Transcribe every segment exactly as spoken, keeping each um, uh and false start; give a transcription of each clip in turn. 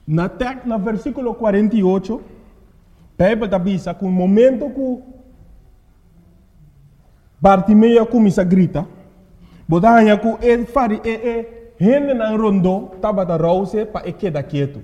Na tek, na versículo quarenta e oito, Bíblia diz que no momento que Bartimeu começa a gritar, botanha que ele fari e e gente na rondo estava da rouse para que da quieto.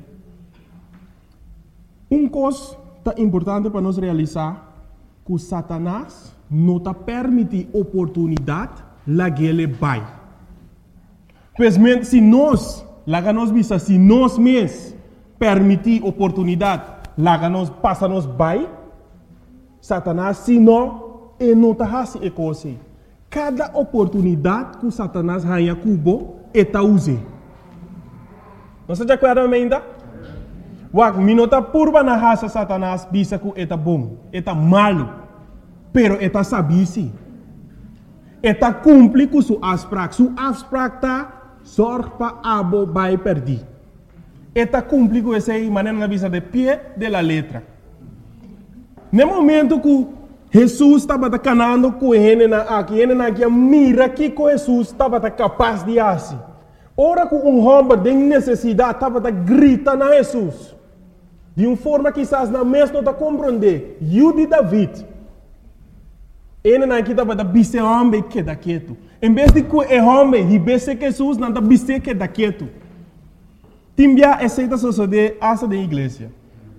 Um coisa tá importante para nós realizar que Satanás não está permite oportunidade lá que ele vai. Pois se nós, lá que nós visa, se nós mesmos permitir oportunidade, lá que nós passa nós vai, Satanás se não, ele não está fazendo a coisa. Cada oportunidade que Satanás ganha cubo, ele está usando. Não se acorda ainda? Wak, minota purba na raça Satanás bisa que ele está bom, ele está malo, pero ele está sabisi. Ele está cumpre com sua abstract, sua abstract está sorte para abo vai perder. Ele está cumpre com essa maneira visa de pé de la letra. No momento que Jesus estava canando com ele na aqui, ele na aqui mira que Jesus estava capaz de fazer. Ora que um homem de necessidade estava gritando a Jesus. De uma forma que quizás na mesma não está compreender. Eu de David. Ele não estava da bise homem que da quieto. Em vez de que o homem ribesse Jesus, não está bise que da quieto. Timbia aceita suceder essa da igreja.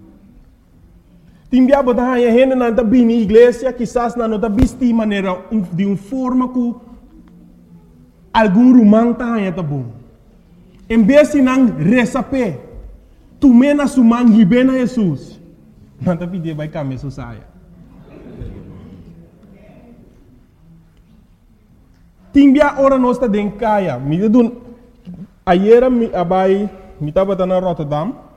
Timbia botar a gente não está bem na igreja, quizás não está bise de maneira de uma forma que algum romano está bom. Em vez de não receber tu mena sumang hibena Jesus. Manta pedir vai caminhar saya. Timbia ora nosta den kaya. Mi dun ayera mi abai mi tava na Rotterdam.